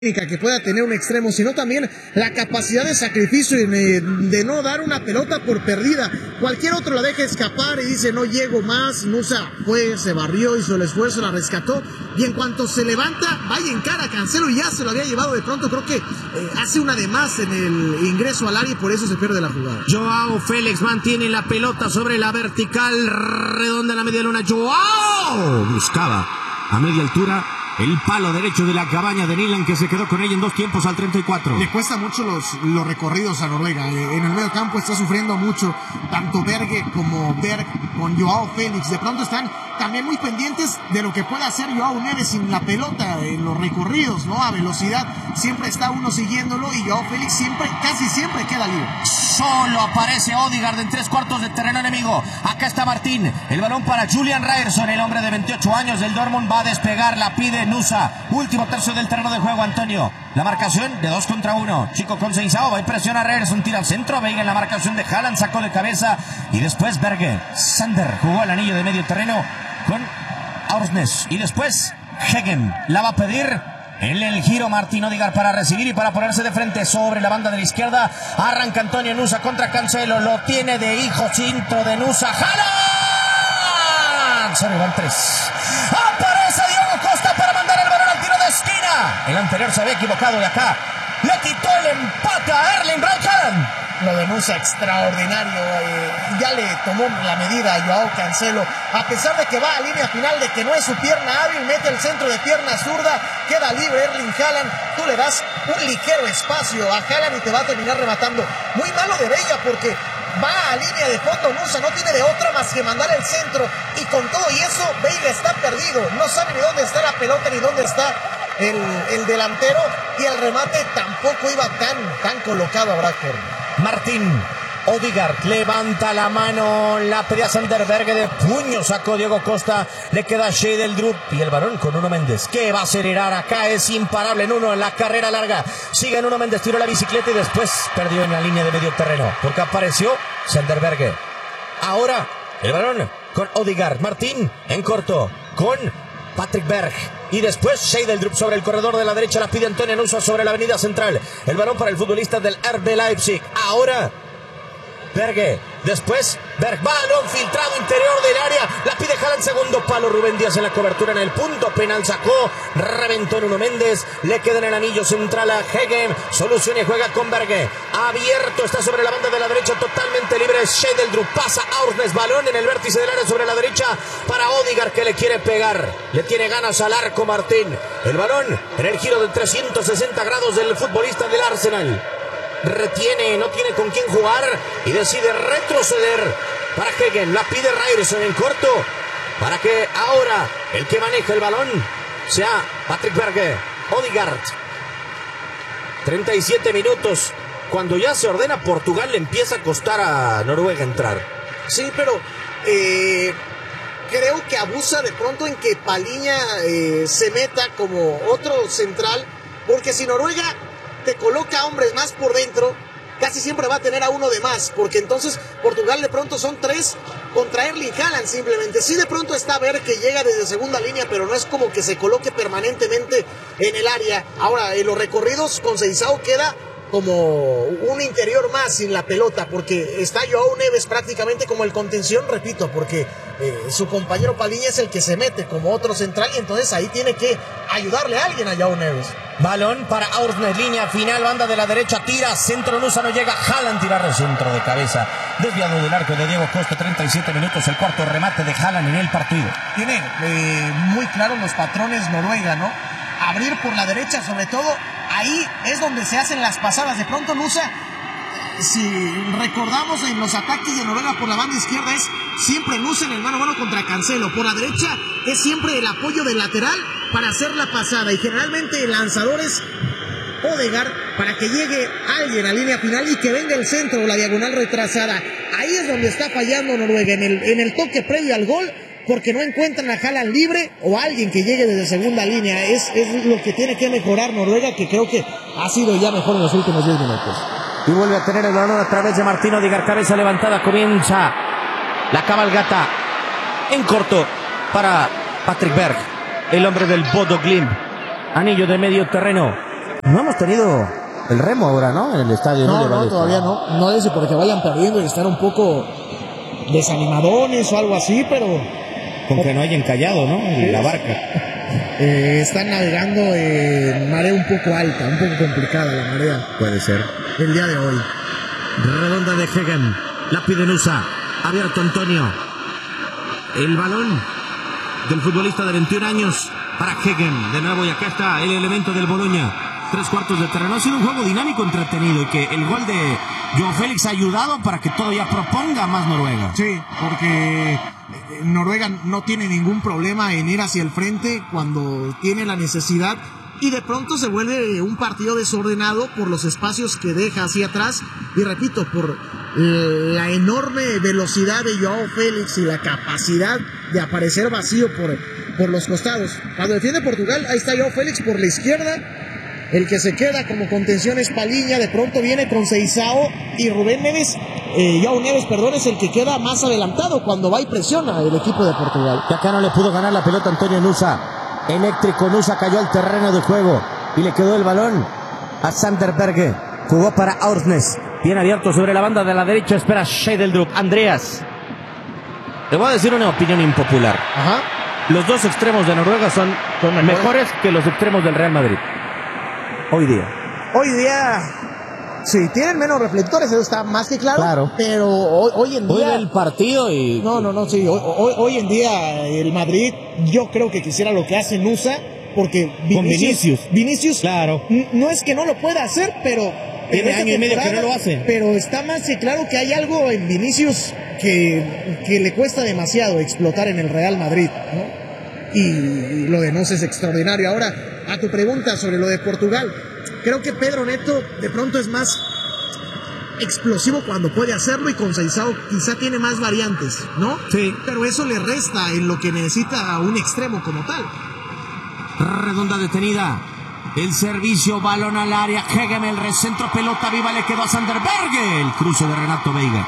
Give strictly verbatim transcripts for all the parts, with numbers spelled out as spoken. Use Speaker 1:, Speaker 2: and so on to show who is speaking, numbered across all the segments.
Speaker 1: que pueda tener un extremo, sino también la capacidad de sacrificio y de, de no dar una pelota por perdida. Cualquier otro la deja escapar y dice no llego más. Nusa fue, se barrió, hizo el esfuerzo, la rescató y en cuanto se levanta, vaya en cara a Cancelo y ya se lo había llevado de pronto. Creo que eh, hace una de más en el ingreso al área y por eso se pierde la jugada.
Speaker 2: Joao Félix mantiene la pelota sobre la vertical redonda en la media luna. Joao buscaba a media altura el palo derecho de la cabaña de Nyland, que se quedó con ella en dos tiempos al treinta y cuatro.
Speaker 1: Le cuesta mucho los, los recorridos a Noruega. En el medio campo está sufriendo mucho, tanto Berge como Berg con Joao Félix. De pronto están también muy pendientes de lo que puede hacer Joao Neves sin la pelota en los recorridos, ¿no? A velocidad siempre está uno siguiéndolo y Joao Félix siempre, casi siempre queda libre.
Speaker 2: Solo aparece Odegaard en tres cuartos de terreno enemigo. Acá está Martín, el balón para Julian Ryerson, el hombre de veintiocho años del Dortmund. Va a despegar, la pide Nusa. Último tercio del terreno de juego, Antonio. La marcación de dos contra uno. Chico Conceição va a impresionar a Ryerson, tira al centro. Veiga en la marcación de Haaland, sacó de cabeza. Y después Berge. Sander jugó el anillo de medio terreno con Aursnes. Y después Hegen la va a pedir. En el giro Martín Odegaard para recibir y para ponerse de frente sobre la banda de la izquierda. Arranca Antonio Nusa contra Cancelo. Lo tiene de hijo cinto de Nusa. ¡Haaland! Solo van tres. Aparece Diogo Costa para mandar el balón al tiro de esquina. El anterior se había equivocado y acá le quitó el empate a Erling Braut Haaland.
Speaker 1: Lo de Nusa extraordinario, eh, ya le tomó la medida a Joao Cancelo, a pesar de que va a línea final, de que no es su pierna hábil, mete el centro de pierna zurda, queda libre Erling Haaland, tú le das un ligero espacio a Haaland y te va a terminar rematando. Muy malo de Veiga porque va a línea de fondo, Nusa no tiene de otra más que mandar el centro y con todo y eso Veiga está perdido, no sabe ni dónde está la pelota ni dónde está el, el delantero y el remate tampoco iba tan, tan colocado a Bradford.
Speaker 2: Martín Odegaard levanta la mano, la pedía Sander Berge, de puño sacó Diogo Costa, le queda Shedeldrup y el balón con Nuno Méndez, que va a acelerar, acá es imparable Nuno en la carrera larga, sigue Nuno Méndez, tiró la bicicleta y después perdió en la línea de medio terreno, porque apareció Sander Berge. Ahora el balón con Odegaard, Martín en corto con Patrick Berg y después Shedeldrup sobre el corredor de la derecha, la pide Antonio Nusa sobre la avenida central, el balón para el futbolista del R B Leipzig. Ahora Berge, después Berg, balón filtrado interior del área, la pide Haaland, segundo palo, Rubén Díaz en la cobertura en el punto penal, sacó, reventó Nuno Méndez, le queda en el anillo central a Hegen, soluciona y juega con Berge, abierto, está sobre la banda de la derecha, totalmente libre, Shedeldrup, pasa Aursnes, balón en el vértice del área sobre la derecha para Odegaard, que le quiere pegar, le tiene ganas al arco Martín, el balón en el giro de trescientos sesenta grados del futbolista del Arsenal. Retiene, no tiene con quién jugar y decide retroceder para Hegen, la pide Ryerson en corto para que ahora el que maneja el balón sea Patrick Berge. Odegaard, treinta y siete minutos, cuando ya se ordena Portugal le empieza a costar a Noruega entrar.
Speaker 1: Sí, pero eh, creo que abusa de pronto en que Palhinha eh, se meta como otro central, porque si Noruega te coloca hombres más por dentro, casi siempre va a tener a uno de más, porque entonces Portugal de pronto son tres contra Erling Haaland simplemente. Sí, de pronto está a ver que llega desde segunda línea, pero no es como que se coloque permanentemente en el área. Ahora, en los recorridos, Conceição queda como un interior más sin la pelota, porque está Joao Neves prácticamente como el contención, repito, porque eh, su compañero Palhinha es el que se mete como otro central y entonces ahí tiene que ayudarle a alguien a Joao Neves.
Speaker 2: Balón para Aursnes, línea final, banda de la derecha, tira, centro, Nusa no llega, Haaland tirar el centro de cabeza, desviado del arco de Diego Costa, treinta y siete minutos, el cuarto remate de Haaland en el partido.
Speaker 1: Tiene eh, muy claros los patrones Noruega, ¿no? Abrir por la derecha sobre todo, ahí es donde se hacen las pasadas. De pronto Nusa, si recordamos en los ataques de Noruega por la banda izquierda, es siempre Nusa en el mano a mano contra Cancelo. Por la derecha es siempre el apoyo del lateral para hacer la pasada. Y generalmente el lanzador es Odegaard para que llegue alguien a línea final y que venga el centro o la diagonal retrasada. Ahí es donde está fallando Noruega, en el, en el toque previo al gol, porque no encuentran a Haaland libre o a alguien que llegue desde segunda línea. Es, es lo que tiene que mejorar Noruega, que creo que ha sido ya mejor en los últimos diez minutos.
Speaker 2: Y vuelve a tener el balón a través de Martín Odegaard, cabeza levantada, comienza la cabalgata en corto para Patrick Berg, el hombre del Bodo Glimt, anillo de medio terreno. No hemos tenido el remo ahora, ¿no? En el estadio.
Speaker 1: No, no, no todavía no. No es porque vayan perdiendo y estar un poco desanimadones o algo así, pero...
Speaker 2: Con que no hayan callado, ¿no? En la barca.
Speaker 1: Eh, están navegando en marea un poco alta, un poco complicada la marea.
Speaker 2: Puede ser.
Speaker 1: El día de hoy.
Speaker 2: Redonda de Hegen. La pide Nusa. Abierto Antonio. El balón del futbolista de veintiún años para Hegen. De nuevo, y acá está el elemento del Bologna. Tres cuartos de terreno. Ha sido un juego dinámico, entretenido, y que el gol de Joao Félix ha ayudado para que todavía proponga más Noruega.
Speaker 1: Sí, porque Noruega no tiene ningún problema en ir hacia el frente cuando tiene la necesidad, y de pronto se vuelve un partido desordenado por los espacios que deja hacia atrás, y repito, por la enorme velocidad de Joao Félix y la capacidad de aparecer vacío por, por los costados. Cuando defiende Portugal, ahí está Joao Félix por la izquierda. El que se queda como contención es Palhinha, de pronto viene con Seisao, y Rubén Neves, eh, Joao Neves, perdón, es el que queda más adelantado cuando va y presiona el equipo de Portugal.
Speaker 2: Y acá no le pudo ganar la pelota Antonio Nusa. Eléctrico, Nusa cayó al terreno de juego y le quedó el balón a Sander Berge. Jugó para Aursnes, bien abierto sobre la banda de la derecha, espera Scheidel. Andreas, le voy a decir una opinión impopular.
Speaker 1: Ajá.
Speaker 2: Los dos extremos de Noruega son, son mejores. mejores que los extremos del Real Madrid. Hoy día.
Speaker 1: Hoy día, sí, tienen menos reflectores, eso está más que claro.
Speaker 2: Claro.
Speaker 1: Pero hoy, hoy en día...
Speaker 2: Hoy el partido y...
Speaker 1: No, no, no, sí. Hoy, hoy, hoy en día el Madrid, yo creo que quisiera lo que hace Nusa, porque Vinicius...
Speaker 2: Con Vinicius.
Speaker 1: Vinicius,
Speaker 2: claro.
Speaker 1: No es que no lo pueda hacer, pero...
Speaker 2: Tiene año y medio que no lo hace.
Speaker 1: Pero está más que claro que hay algo en Vinicius que, que le cuesta demasiado explotar en el Real Madrid, ¿no? Y lo de Nusa es extraordinario. Ahora, a tu pregunta sobre lo de Portugal, creo que Pedro Neto de pronto es más explosivo cuando puede hacerlo, y con Seisao quizá tiene más variantes, ¿no?
Speaker 2: Sí.
Speaker 1: Pero eso le resta en lo que necesita un extremo como tal.
Speaker 2: Redonda detenida. El servicio, balón al área. Hegem, el recentro, pelota viva, le quedó a Sander Berge. El cruce de Renato Veiga.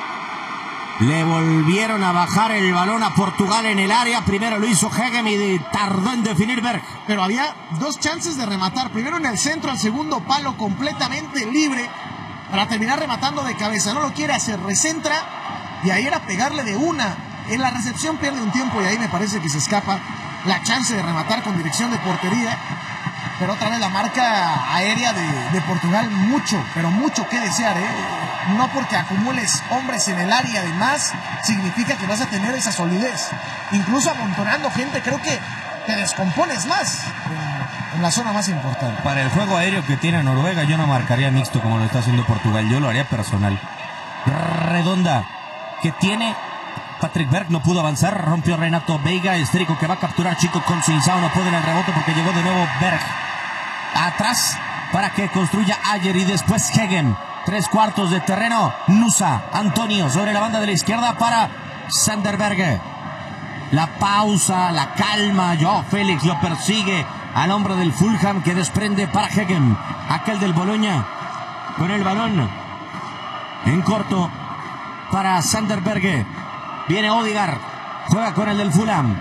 Speaker 2: Le volvieron a bajar el balón a Portugal en el área. Primero lo hizo Hegem y tardó en definir Berg.
Speaker 1: Pero había dos chances de rematar. Primero en el centro, al segundo palo, completamente libre para terminar rematando de cabeza. No lo quiere hacer, recentra, y ahí era pegarle de una. En la recepción pierde un tiempo y ahí me parece que se escapa la chance de rematar con dirección de portería. Pero otra vez la marca aérea de, de Portugal, mucho, pero mucho que desear, ¿eh? No porque acumules hombres en el área de más, significa que vas a tener esa solidez. Incluso amontonando gente, creo que te descompones más en, en la zona más importante.
Speaker 2: Para el juego aéreo que tiene Noruega, yo no marcaría mixto como lo está haciendo Portugal, yo lo haría personal. Redonda, que tiene Patrick Berg, no pudo avanzar, rompió Renato Veiga, Estérico que va a capturar Chico con Seisao, no puede en el rebote porque llegó de nuevo Berg. Atrás para que construya Ayer y después Hegem. Tres cuartos de terreno, Nusa, Antonio sobre la banda de la izquierda para Sander Berge. La pausa, la calma, Joao Félix lo persigue al hombro del Fulham que desprende para Hegem. Aquel del Bologna con el balón en corto para Sander Berge. Viene Odegaard, juega con el del Fulham.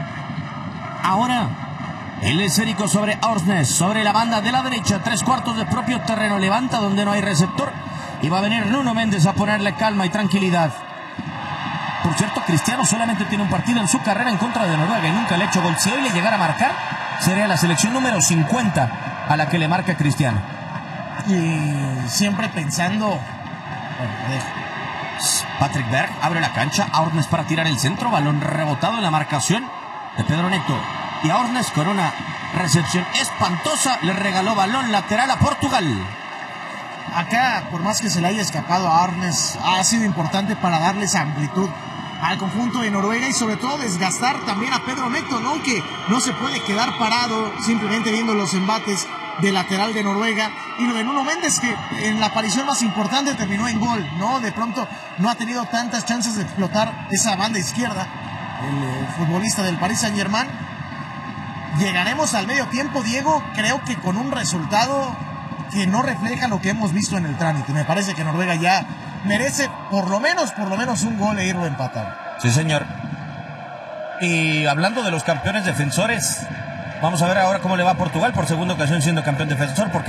Speaker 2: Ahora el esférico sobre Aursnes, sobre la banda de la derecha, tres cuartos de propio terreno, levanta donde no hay receptor y va a venir Nuno Méndez a ponerle calma y tranquilidad. Por cierto, Cristiano solamente tiene un partido en su carrera en contra de Noruega y nunca le ha hecho gol. Si hoy le llegara a marcar, sería la selección número cincuenta a la que le marca Cristiano.
Speaker 1: Y siempre pensando... Bueno,
Speaker 2: Patrick Berg abre la cancha, Aursnes para tirar el centro, balón rebotado en la marcación de Pedro Neto. Y Aursnes con una recepción espantosa le regaló balón lateral a Portugal.
Speaker 1: Acá, por más que se le haya escapado a Aursnes, ha sido importante para darles amplitud al conjunto de Noruega y sobre todo desgastar también a Pedro Neto, ¿no? Que no se puede quedar parado simplemente viendo los embates de lateral de Noruega. Y lo de Nuno Méndez, que en la aparición más importante terminó en gol, ¿no? De pronto no ha tenido tantas chances de explotar esa banda izquierda, el futbolista del Paris Saint-Germain. Llegaremos al medio tiempo, Diego, creo que con un resultado que no refleja lo que hemos visto en el trámite. Me parece que Noruega ya merece por lo menos, por lo menos un gol e irlo a empatar.
Speaker 2: Sí, señor. Y hablando de los campeones defensores, Vamos a ver ahora cómo le va a Portugal por segunda ocasión siendo campeón defensor, porque